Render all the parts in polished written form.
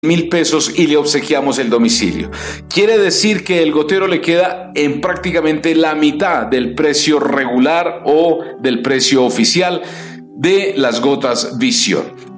1,000 pesos y le obsequiamos el domicilio. Quiere decir que el gotero le queda en prácticamente la mitad del precio regular o del precio oficial de las gotas Visión.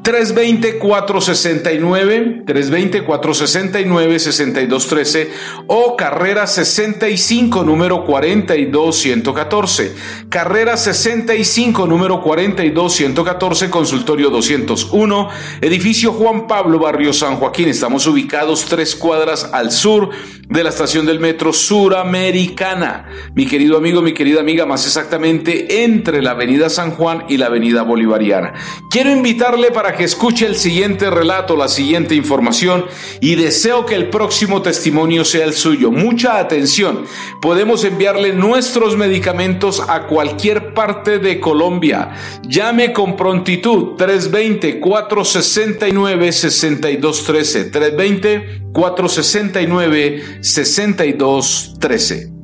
320-469-6213 o carrera 65, número 42114. Carrera 65, número 42114, consultorio 201, edificio Juan Pablo, barrio San Joaquín. Estamos ubicados 3 cuadras al sur de la estación del metro Suramericana. Mi querido amigo, mi querida amiga, más exactamente entre la avenida San Juan y la avenida Bolivariana. Quiero invitarle para que escuche el siguiente relato, la siguiente información, y deseo que el próximo testimonio sea el suyo. Mucha atención. Podemos enviarle nuestros medicamentos a cualquier parte de Colombia. Llame con prontitud 320-469-6213. 320-469-6213.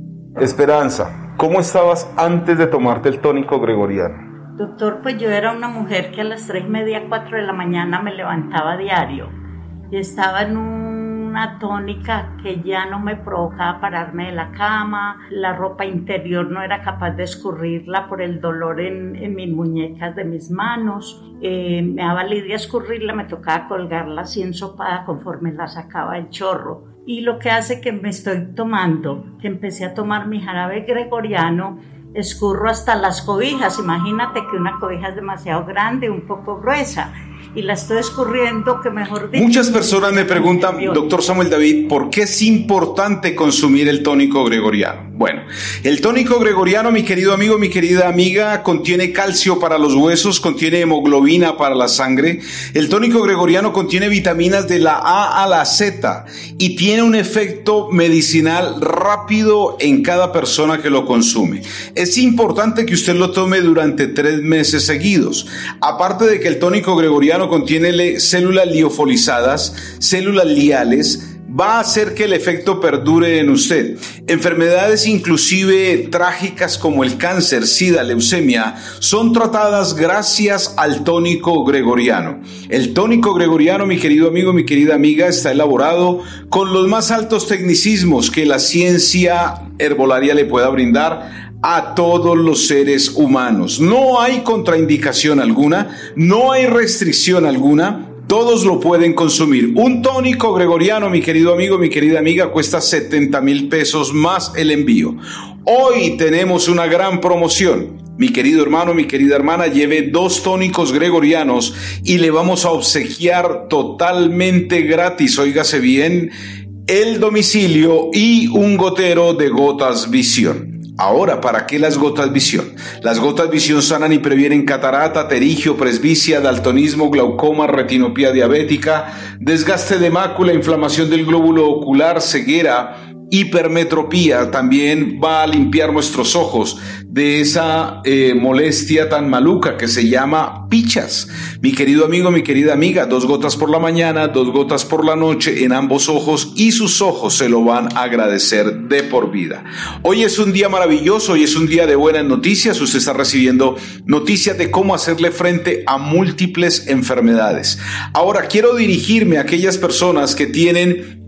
Esperanza, ¿cómo estabas antes de tomarte el tónico gregoriano? Doctor, pues yo era una mujer que a las 3:30, 4 de la mañana me levantaba diario y estaba en una tónica que ya no me provocaba pararme de la cama, la ropa interior no era capaz de escurrirla por el dolor en mis muñecas de mis manos, me daba lidia escurrirla, me tocaba colgarla así ensopada conforme la sacaba el chorro. Y lo que hace que me estoy tomando, que empecé a tomar mi jarabe gregoriano, escurro hasta las cobijas. Imagínate que una cobija es demasiado grande, un poco gruesa, y la estoy escurriendo, que mejor dicho. Muchas personas me preguntan, doctor Samuel David, ¿por qué es importante consumir el tónico gregoriano? Bueno, el tónico gregoriano, mi querido amigo, mi querida amiga, contiene calcio para los huesos, contiene hemoglobina para la sangre. El tónico gregoriano contiene vitaminas de la A a la Z y tiene un efecto medicinal rápido en cada persona que lo consume. Es importante que usted lo tome durante 3 meses seguidos. Aparte de que el tónico gregoriano contiene células liofolizadas, células liales, va a hacer que el efecto perdure en usted. Enfermedades inclusive trágicas como el cáncer, sida, leucemia, son tratadas gracias al tónico gregoriano. El tónico gregoriano, mi querido amigo, mi querida amiga, está elaborado con los más altos tecnicismos que la ciencia herbolaria le pueda brindar a todos los seres humanos. No hay contraindicación alguna, no hay restricción alguna. Todos lo pueden consumir. Un tónico gregoriano, mi querido amigo, mi querida amiga, cuesta 70,000 pesos más el envío. Hoy tenemos una gran promoción. Mi querido hermano, mi querida hermana, lleve 2 tónicos gregorianos y le vamos a obsequiar totalmente gratis, óigase bien, el domicilio y un gotero de gotas Visión. Ahora, ¿para qué las gotas Visión? Las gotas Visión sanan y previenen catarata, terigio, presbicia, daltonismo, glaucoma, retinopía diabética, desgaste de mácula, inflamación del glóbulo ocular, ceguera, hipermetropía. También va a limpiar nuestros ojos de esa molestia tan maluca que se llama pichas. Mi querido amigo, mi querida amiga, 2 gotas por la mañana, 2 gotas por la noche en ambos ojos y sus ojos se lo van a agradecer de por vida. Hoy es un día maravilloso, hoy es un día de buenas noticias. Usted está recibiendo noticias de cómo hacerle frente a múltiples enfermedades. Ahora quiero dirigirme a aquellas personas que tienen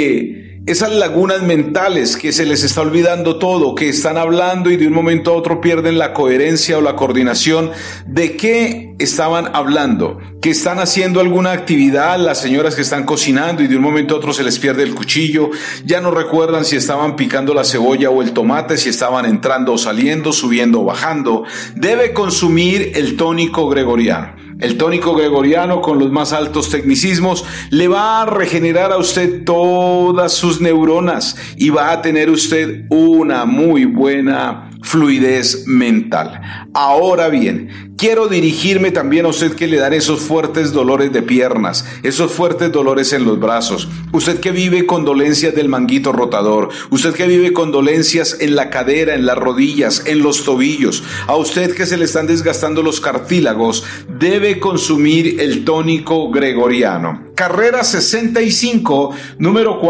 esas lagunas mentales, que se les está olvidando todo, que están hablando y de un momento a otro pierden la coherencia o la coordinación de qué estaban hablando, que están haciendo alguna actividad, las señoras que están cocinando y de un momento a otro se les pierde el cuchillo, ya no recuerdan si estaban picando la cebolla o el tomate, si estaban entrando o saliendo, subiendo o bajando. Debe consumir el tónico gregoriano. El tónico gregoriano, con los más altos tecnicismos, le va a regenerar a usted todas sus neuronas y va a tener usted una muy buena fluidez mental. Ahora bien, quiero dirigirme también a usted que le dan esos fuertes dolores de piernas, esos fuertes dolores en los brazos, usted que vive con dolencias del manguito rotador, usted que vive con dolencias en la cadera, en las rodillas, en los tobillos, a usted que se le están desgastando los cartílagos, debe consumir el tónico gregoriano. Carrera 65, número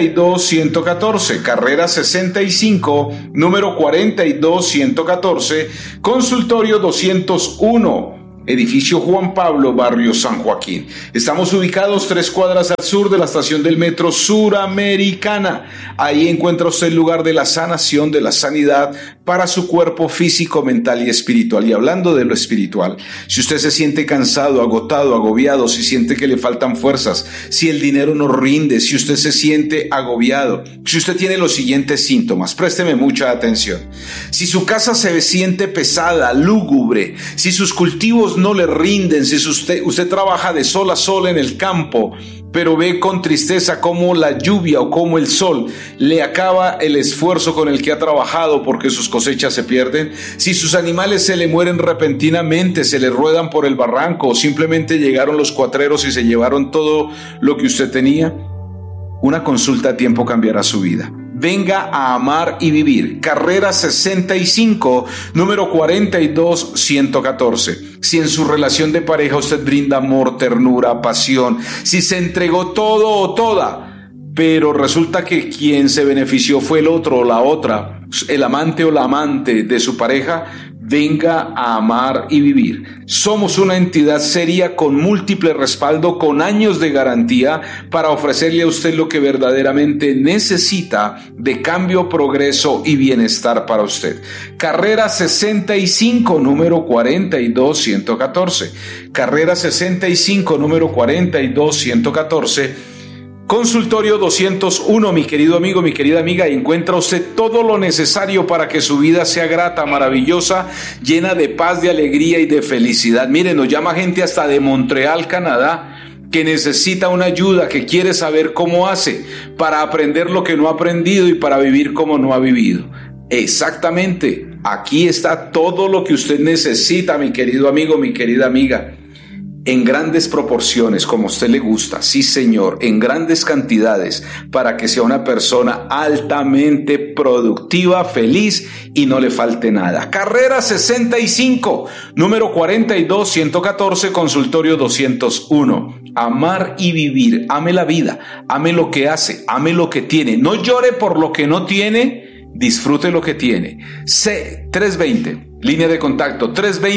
42114, carrera 65, número 42114, consultorio 201, edificio Juan Pablo, barrio San Joaquín. Estamos ubicados 3 cuadras al sur de la estación del metro Suramericana. Ahí encuentra usted el lugar de la sanación, de la sanidad para su cuerpo físico, mental y espiritual. Y hablando de lo espiritual, si usted se siente cansado, agotado, agobiado, si siente que le faltan fuerzas, si el dinero no rinde, si usted se siente agobiado, si usted tiene los siguientes síntomas, présteme mucha atención. Si su casa se siente pesada, lúgubre, si sus cultivos no le rinden, si usted trabaja de sol a sol en el campo, pero ve con tristeza cómo la lluvia o cómo el sol le acaba el esfuerzo con el que ha trabajado porque sus cosechas se pierden, si sus animales se le mueren repentinamente, se le ruedan por el barranco o simplemente llegaron los cuatreros y se llevaron todo lo que usted tenía, una consulta a tiempo cambiará su vida. Venga a Amar y Vivir, carrera 65, número 42114. Si en su relación de pareja usted brinda amor, ternura, pasión, si se entregó todo o toda, pero resulta que quien se benefició fue el otro o la otra, el amante o la amante de su pareja, venga a Amar y Vivir. Somos una entidad seria con múltiple respaldo, con años de garantía para ofrecerle a usted lo que verdaderamente necesita de cambio, progreso y bienestar para usted. Carrera 65, número 42114. Carrera 65, número 42114. Consultorio 201, mi querido amigo, mi querida amiga, y encuentra usted todo lo necesario para que su vida sea grata, maravillosa, llena de paz, de alegría y de felicidad. Miren, nos llama gente hasta de Montreal, Canadá, que necesita una ayuda, que quiere saber cómo hace para aprender lo que no ha aprendido y para vivir como no ha vivido. Exactamente, aquí está todo lo que usted necesita, mi querido amigo, mi querida amiga. En grandes proporciones, como a usted le gusta, sí señor, en grandes cantidades, para que sea una persona altamente productiva, feliz y no le falte nada. Carrera 65, número 42114, consultorio 201. Amar y vivir, ame la vida, ame lo que hace, ame lo que tiene, no llore por lo que no tiene, disfrute lo que tiene. C320. Línea de contacto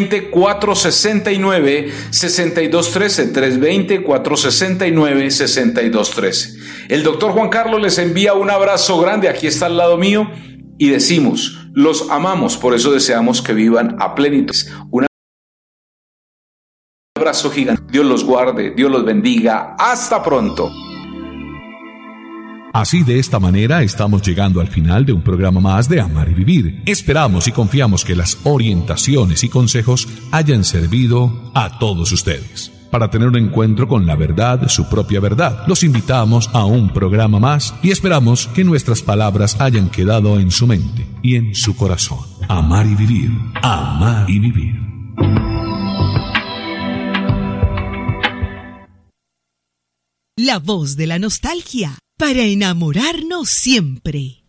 320-469-6213, 320-469-6213. El doctor Juan Carlos les envía un abrazo grande, aquí está al lado mío, y decimos, los amamos, por eso deseamos que vivan a plenitud. Un abrazo gigante, Dios los guarde, Dios los bendiga, hasta pronto. Así, de esta manera, estamos llegando al final de un programa más de Amar y Vivir. Esperamos y confiamos que las orientaciones y consejos hayan servido a todos ustedes. Para tener un encuentro con la verdad, su propia verdad, los invitamos a un programa más y esperamos que nuestras palabras hayan quedado en su mente y en su corazón. Amar y Vivir. Amar y Vivir. La voz de la nostalgia. Para enamorarnos siempre.